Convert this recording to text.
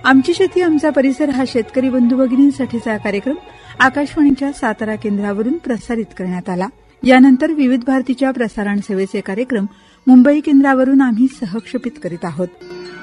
आमची शेती आमचा परिसर हा शेतकरी बंधू भगिनींसाठीचा कार्यक्रम आकाशवाणीच्या सातारा केंद्रावरून प्रसारित करण्यात आला. यानंतर विविध भारतीच्या प्रसारण सेवेचे कार्यक्रम मुंबई केंद्रावरून आम्ही सहक्षेपित करीत आहोत.